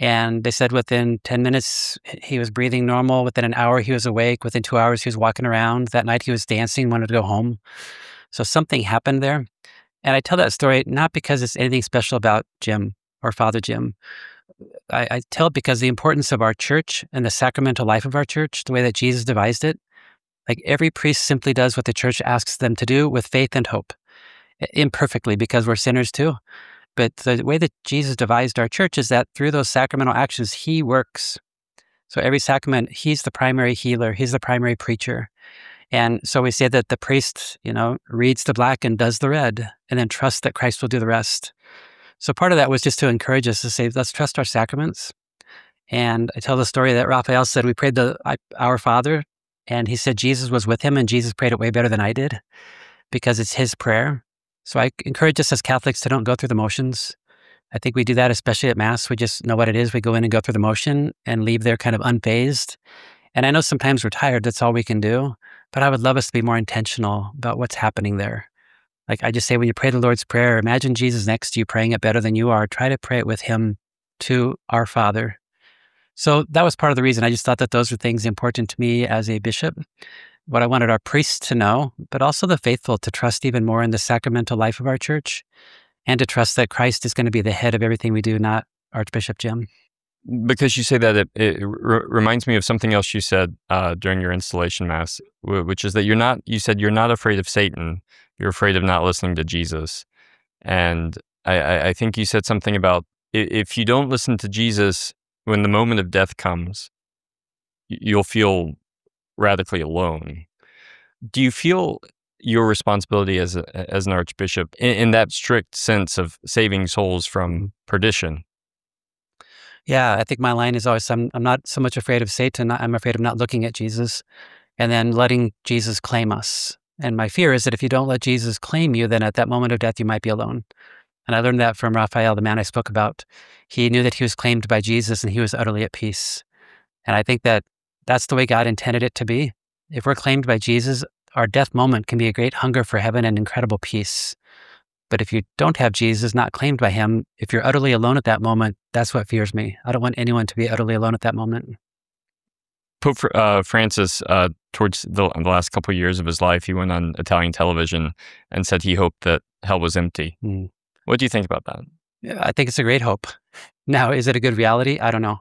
And they said within 10 minutes, he was breathing normal. Within an hour, he was awake. Within 2 hours, he was walking around. That night, he was dancing, wanted to go home. So something happened there. And I tell that story not because it's anything special about Jim or Father Jim. I tell it because the importance of our church and the sacramental life of our church, the way that Jesus devised it, like every priest simply does what the church asks them to do with faith and hope, imperfectly because we're sinners too. But the way that Jesus devised our church is that through those sacramental actions, he works. So every sacrament, he's the primary healer. He's the primary preacher. And so we say that the priest, reads the black and does the red, and then trusts that Christ will do the rest. So part of that was just to encourage us to say, let's trust our sacraments. And I tell the story that Raphael said, we prayed the Our Father, and he said Jesus was with him, and Jesus prayed it way better than I did because it's his prayer. So I encourage us as Catholics to don't go through the motions. I think we do that, especially at Mass. We just know what it is. We go in and go through the motion and leave there kind of unfazed. And I know sometimes we're tired. That's all we can do. But I would love us to be more intentional about what's happening there. Like I just say, when you pray the Lord's Prayer, imagine Jesus next to you praying it better than you are. Try to pray it with him to our Father. So that was part of the reason. I just thought that those were things important to me as a bishop. What I wanted our priests to know, but also the faithful to trust even more in the sacramental life of our church and to trust that Christ is going to be the head of everything we do, not Archbishop Jim. Because you say that, it reminds me of something else you said during your installation Mass, which is that you said you're not afraid of Satan, you're afraid of not listening to Jesus. And I think you said something about if you don't listen to Jesus, when the moment of death comes, you'll feel radically alone. Do you feel your responsibility as an archbishop in that strict sense of saving souls from perdition? Yeah, I think my line is always, I'm not so much afraid of Satan, I'm afraid of not looking at Jesus and then letting Jesus claim us. And my fear is that if you don't let Jesus claim you, then at that moment of death, you might be alone. And I learned that from Raphael, the man I spoke about. He knew that he was claimed by Jesus and he was utterly at peace. And I think that that's the way God intended it to be. If we're claimed by Jesus, our death moment can be a great hunger for heaven and incredible peace. But if you don't have Jesus, not claimed by him, if you're utterly alone at that moment, that's what fears me. I don't want anyone to be utterly alone at that moment. Pope Francis, towards the last couple of years of his life, he went on Italian television and said he hoped that hell was empty. What do you think about that? Yeah, I think it's a great hope. Now, is it a good reality? I don't know.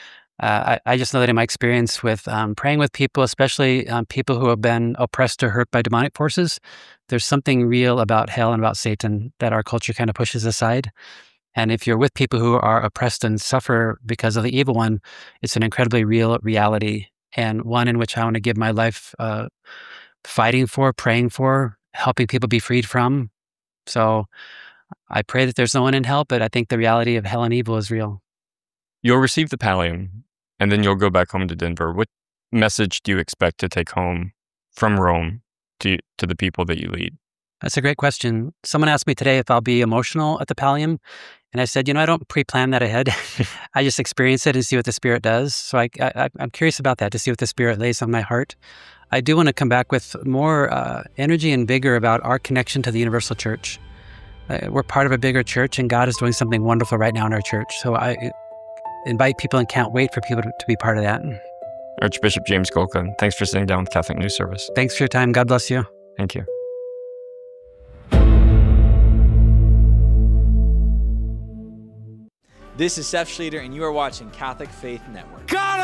I just know that in my experience with praying with people, especially people who have been oppressed or hurt by demonic forces, there's something real about hell and about Satan that our culture kind of pushes aside. And if you're with people who are oppressed and suffer because of the evil one, it's an incredibly real reality, and one in which I want to give my life fighting for, praying for, helping people be freed from. So I pray that there's no one in hell, but I think the reality of hell and evil is real. You'll receive the pallium, and then you'll go back home to Denver. What message do you expect to take home from Rome to the people that you lead? That's a great question. Someone asked me today if I'll be emotional at the pallium, and I said, I don't pre-plan that ahead. I just experience it and see what the Spirit does. So I'm curious about that, to see what the Spirit lays on my heart. I do want to come back with more energy and vigor about our connection to the universal church. We're part of a bigger church, and God is doing something wonderful right now in our church. So I invite people and can't wait for people to be part of that. Archbishop James Golka, thanks for sitting down with Catholic News Service. Thanks for your time. God bless you. Thank you. This is Seth Schlueter, and you are watching Catholic Faith Network.